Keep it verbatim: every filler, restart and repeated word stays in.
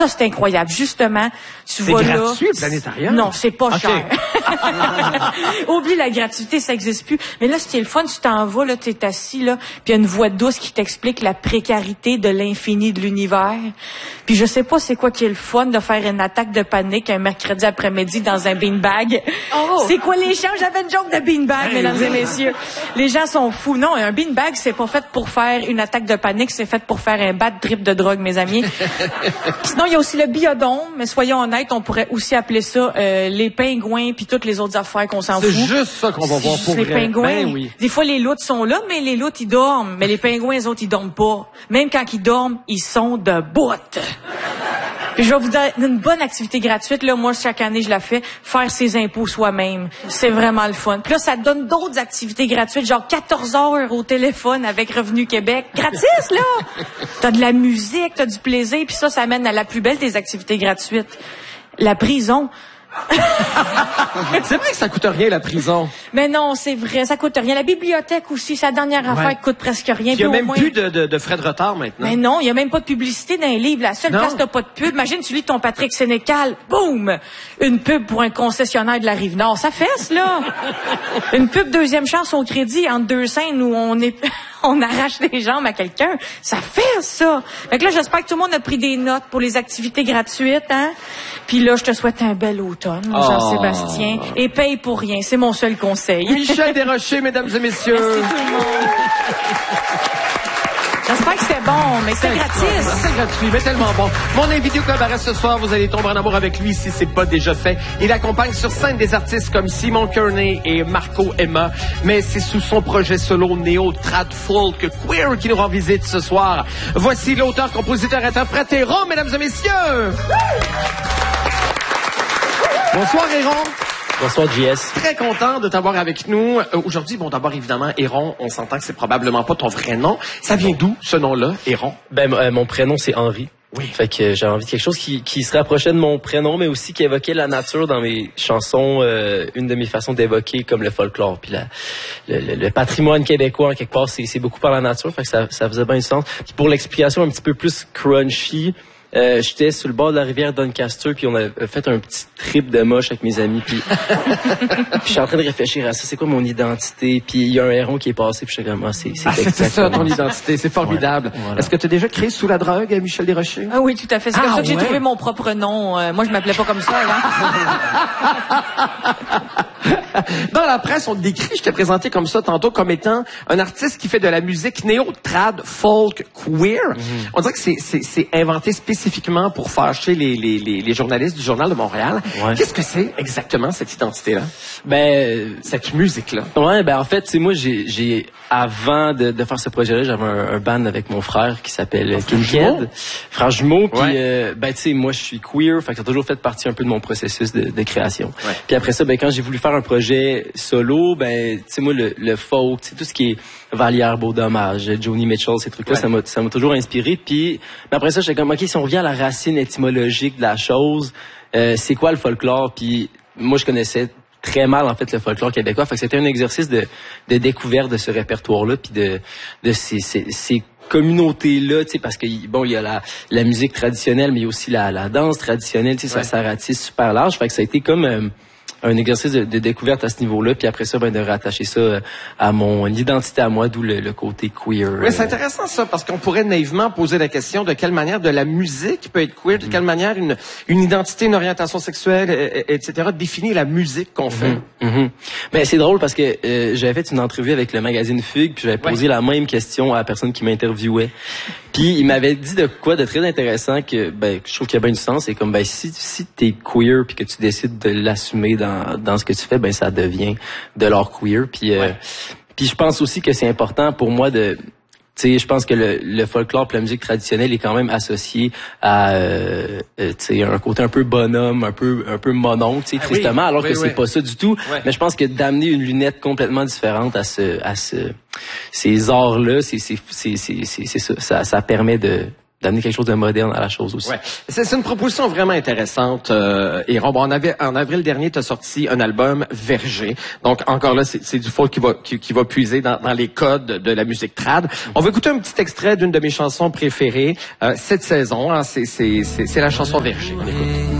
Ça, c'est incroyable. Justement, tu vois là... C'est gratuit, le planétarium? Non, c'est pas okay. cher. Oublie la gratuité, ça existe plus. Mais là, ce qui est le fun, tu t'en vas, là, t'es assis, là, puis il y a une voix douce qui t'explique la précarité de l'infini de l'univers. Puis je sais pas c'est quoi qui est le fun de faire une attaque de panique un mercredi après-midi dans un beanbag. Oh. C'est quoi les gens? J'avais une joke de beanbag, hey, mesdames oui. et messieurs. Les gens sont fous. Non, un beanbag, c'est pas fait pour faire une attaque de panique, c'est fait pour faire un bad trip de drogue, mes amis. Sinon, il y a aussi le biodôme, mais soyons honnêtes, on pourrait aussi appeler ça euh, les pingouins puis toutes les autres affaires qu'on s'en fout. C'est juste ça qu'on va voir pour les vrai. Pingouins. Ben oui. Des fois, les loutres sont là, mais les loutres, ils dorment. Mais les pingouins, les autres, ils dorment pas. Même quand ils dorment, ils sont debout. Puis je vais vous donner une bonne activité gratuite. Là, moi, chaque année, je la fais. Faire ses impôts soi-même. C'est vraiment le fun. Puis là, ça te donne d'autres activités gratuites, genre quatorze heures au téléphone avec Revenu Québec. Gratis, là! T'as de la musique, t'as du plaisir. Puis ça, ça mène à la plus belle des activités gratuites. La prison. C'est vrai que ça coûte rien, la prison. Mais non, c'est vrai, ça coûte rien. La bibliothèque aussi, sa dernière affaire ouais. coûte presque rien. Il y a même moins... plus de, de, de frais de retard maintenant. Mais non, il y a même pas de publicité dans les livres. La seule non. place, t'as pas de pub. Imagine, tu lis ton Patrick Sénécal, boum! Une pub pour un concessionnaire de la Rive-Nord. Ça fesse, là! Une pub deuxième chance au crédit entre deux scènes où on est... on arrache les jambes à quelqu'un. Ça fait ça. Fait que là, j'espère que tout le monde a pris des notes pour les activités gratuites, hein. Puis là, je te souhaite un bel automne, oh. Jean-Sébastien. Et paye pour rien. C'est mon seul conseil. Michel Desrochers, mesdames et messieurs. Merci tout le monde. J'espère que c'était bon, mais c'est gratis. C'est gratuit, mais tellement bon. Mon invité au cabaret ce soir, vous allez tomber en amour avec lui si c'est pas déjà fait. Il accompagne sur scène des artistes comme Simon Kearney et Marco Emma, mais c'est sous son projet solo néo trad folk queer qui nous rend visite ce soir. Voici l'auteur, compositeur, interprète Héron, mesdames et messieurs. Bonsoir Héron. Bonsoir, J S. Très content de t'avoir avec nous. Euh, aujourd'hui, bon, d'abord, évidemment, Héron, on s'entend que c'est probablement pas ton vrai nom. Ça vient d'où, ce nom-là, Héron? Ben, euh, mon prénom, c'est Henri. Oui. Fait que euh, j'avais envie de quelque chose qui, qui se rapprochait de mon prénom, mais aussi qui évoquait la nature dans mes chansons. Euh, une de mes façons d'évoquer, comme le folklore, puis la, le, le, le patrimoine québécois, en quelque part, c'est, c'est beaucoup par la nature. Fait que ça, ça faisait bien du sens. Puis pour l'explication un petit peu plus crunchy, Euh, j'étais sur le bord de la rivière Doncaster, puis on a fait un petit trip de moche avec mes amis, puis je suis en train de réfléchir à ça, c'est quoi mon identité, puis il y a un héron qui est passé, puis je suis comme, ah, c'est, c'est ah, c'est ça ton identité, c'est formidable. Ouais, voilà. Est-ce que tu as déjà créé sous la drogue, Michel Desrochers? Ah oui, tout à fait, c'est ah, comme ça que ouais. j'ai trouvé mon propre nom. Euh, moi, je m'appelais pas comme ça avant. Dans la presse, on te décrit, je t'ai présenté comme ça tantôt, comme étant un artiste qui fait de la musique néo-trad, folk, queer. Mm-hmm. On dirait que c'est, c'est, c'est inventé spécifiquement pour fâcher les, les, les, les journalistes du Journal de Montréal. Ouais. Qu'est-ce que c'est exactement cette identité-là? Ben, cette musique-là. Ouais, ben en fait, c'est moi, j'ai, j'ai avant de, de faire ce projet-là, j'avais un, un band avec mon frère qui s'appelle Kinked, frère jumeau. Puis, ouais. euh, ben tu sais, moi, je suis queer, fait que ça a toujours fait partie un peu de mon processus de, de création. Ouais. Puis après ça, ben quand j'ai voulu faire un projet solo, ben tu sais moi le, le folk, tout ce qui est Vallière, Beau Dommage, Joni Mitchell, ces trucs-là, ouais. ça m'a ça m'a toujours inspiré. Puis ben après ça, j'étais comme ok, si on revient à la racine étymologique de la chose, euh, c'est quoi le folklore? Puis moi, je connaissais très mal en fait le folklore québécois, fait que c'était un exercice de de découverte de ce répertoire-là, puis de de ces ces, ces communauté-là, tu sais, parce que bon, il y a la, la musique traditionnelle, mais il y a aussi la, la danse traditionnelle, tu sais, ouais. ça, ça ratisse super large. Fait que ça a été comme euh, un exercice de, de découverte à ce niveau-là, puis après ça, ben, de rattacher ça à mon identité à moi, d'où le, le côté queer. Oui, c'est intéressant ça, parce qu'on pourrait naïvement poser la question de quelle manière de la musique peut être queer, de quelle manière une, une identité, une orientation sexuelle, et, et cetera définit la musique qu'on fait. Mm-hmm. Mm-hmm. Ben, c'est drôle parce que euh, j'avais fait une entrevue avec le magazine Fugue, puis j'avais posé ouais. la même question à la personne qui m'interviewait. Puis il m'avait dit de quoi de très intéressant que ben je trouve qu'il y a bien du sens, c'est comme ben si si t'es queer puis que tu décides de l'assumer dans dans ce que tu fais, ben ça devient de l'art queer. Puis euh, ouais. puis je pense aussi que c'est important pour moi de tu sais, je pense que le, le folklore et la musique traditionnelle est quand même associé à euh, tu sais un côté un peu bonhomme, un peu un peu mononcle, tu sais, tristement, oui, alors oui, que oui. c'est pas ça du tout. Ouais. Mais je pense que d'amener une lunette complètement différente à ce à ce ces arts-là, c'est c'est c'est c'est c'est ça, ça ça permet de d'amener quelque chose de moderne à la chose aussi. Ouais. C'est, c'est une proposition vraiment intéressante. Euh, et Ron, en, av- en avril dernier, tu as sorti un album Verger. Donc encore là, c'est, c'est du folk qui va qui, qui va puiser dans, dans les codes de la musique trad. On va écouter un petit extrait d'une de mes chansons préférées euh, cette saison. Hein, c'est, c'est, c'est, c'est la chanson Verger. On écoute.